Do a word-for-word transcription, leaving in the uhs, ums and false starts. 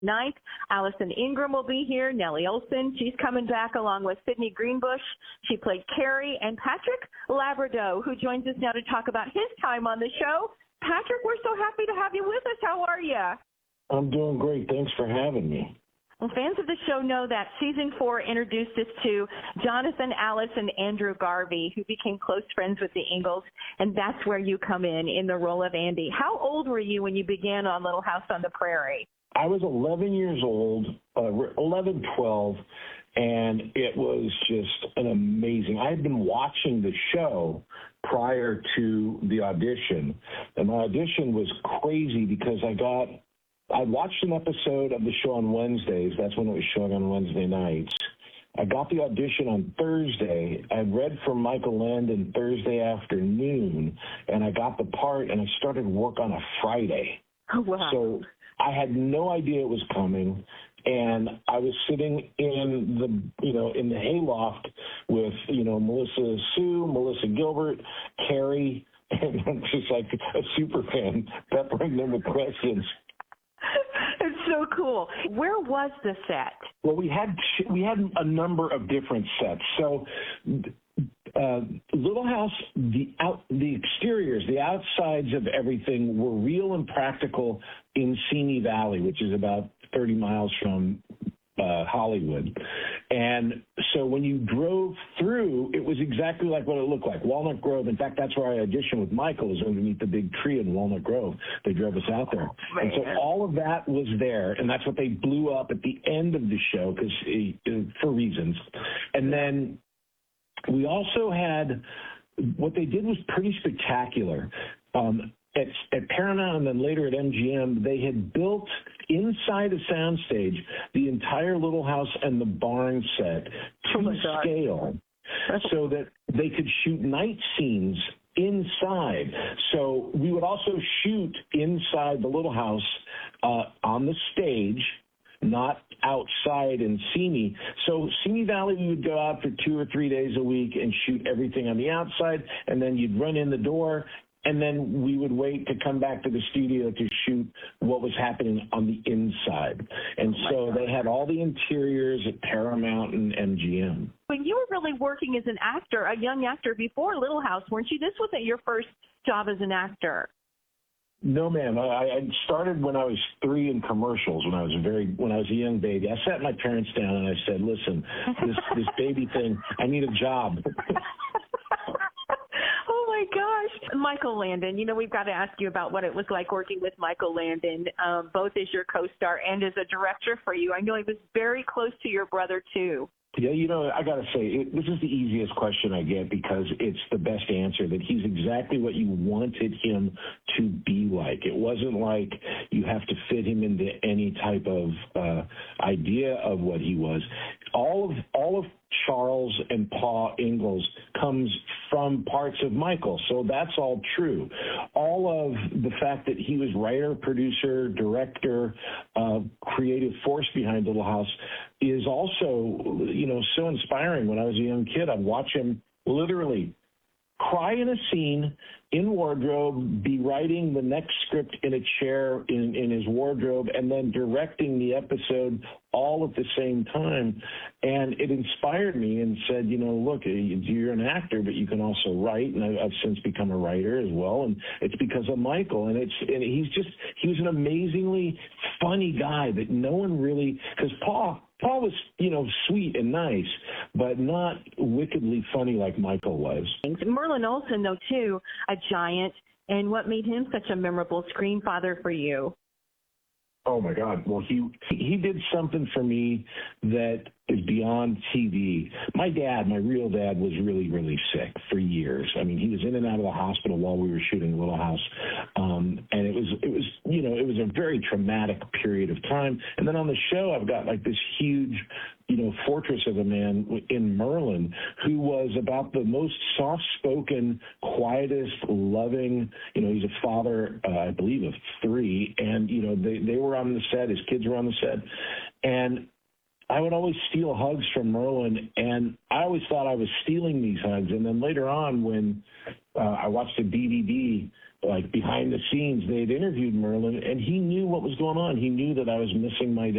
ninth. Allison Ingram will be here. Nellie Olson, she's coming back along with Sydney Greenbush. She played Carrie. And Patrick Labrador, who joins us now to talk about his time on the show. Patrick, we're so happy to have you with us. How are you? I'm doing great. Thanks for having me. Well, fans of the show know that season four introduced us to Jonathan, Alice, and Andrew Garvey, who became close friends with the Ingalls, and that's where you come in, in the role of Andy. How old were you when you began on Little House on the Prairie? I was eleven years old, uh, eleven, twelve, and it was just an amazing. I had been watching the show prior to the audition, and my audition was crazy because I got I watched an episode of the show on Wednesdays. That's when it was showing on Wednesday nights. I got the audition on Thursday. I read for Michael Landon Thursday afternoon, and I got the part, and I started work on a Friday. Oh, wow. So I had no idea it was coming, and I was sitting in the, you know, in the hayloft with, you know, Melissa Sue, Melissa Gilbert, Carrie, and I'm just like a super fan, peppering them with questions. It's so cool. Where was the set? Well, we had we had a number of different sets. So, uh, Little House, the out the exteriors, the outsides of everything were real and practical in Simi Valley, which is about thirty miles from uh, Hollywood. And so when you drove through, it was exactly like what it looked like, Walnut Grove. In fact, that's where I auditioned with Michael, was underneath the big tree in Walnut Grove. They drove us out there. Oh, and so all of that was there, and that's what they blew up at the end of the show because uh, for reasons. And then we also had, what they did was pretty spectacular. Um, At, at Paramount and then later at M G M, they had built inside a soundstage the entire Little House and the barn set to oh scale so that they could shoot night scenes inside. So we would also shoot inside the Little House uh, on the stage, not outside in Simi. So Simi Valley, we would go out for two or three days a week and shoot everything on the outside, and then you'd run in the door, and then we would wait to come back to the studio to shoot what was happening on the inside. And oh so God. they had all the interiors at Paramount and M G M. When you were really working as an actor, a young actor before Little House, weren't you? This wasn't your first job as an actor. No, ma'am. I, I started when I was three in commercials. When I was a very, when I was a young baby, I sat my parents down and I said, "Listen, this this baby thing, I need a job." Oh, my gosh. Michael Landon, you know, we've got to ask you about what it was like working with Michael Landon, um, both as your co-star and as a director for you. I know he was very close to your brother, too. Yeah, you know, I got to say, it, this is the easiest question I get because it's the best answer, that he's exactly what you wanted him to be like. It wasn't like you have to fit him into any type of uh, idea of what he was. All of all of Charles and Pa Ingalls comes from parts of Michael, so that's all true. All of the fact that he was writer, producer, director, uh, creative force behind Little House is also, you know, so inspiring. When I was a young kid, I'd watch him literally cry in a scene in wardrobe, be writing the next script in a chair in, in his wardrobe, and then directing the episode all at the same time. And it inspired me and said, you know, look, you're an actor, but you can also write. And I've since become a writer as well. And it's because of Michael. And it's and he's just, he was an amazingly funny guy that no one really, because Paul, Paul was, you know, sweet and nice, but not wickedly funny like Michael was. Merlin Olsen, though, too, a giant, and what made him such a memorable screen father for you? Oh, my God. Well, he he did something for me that is beyond T V. My dad, my real dad, was really, really sick for years. I mean, he was in and out of the hospital while we were shooting Little House. Um, and it was, it was, you know, it was a very traumatic period of time. And then on the show, I've got like this huge, you know, fortress of a man in Merlin who was about the most soft-spoken, quietest, loving, you know, he's a father, uh, I believe, of three. And, you know, they, they were on the set, his kids were on the set. And I would always steal hugs from Merlin, and I always thought I was stealing these hugs. And then later on, when uh, I watched a D V D, like behind the scenes, they had interviewed Merlin, and he knew what was going on. He knew that I was missing my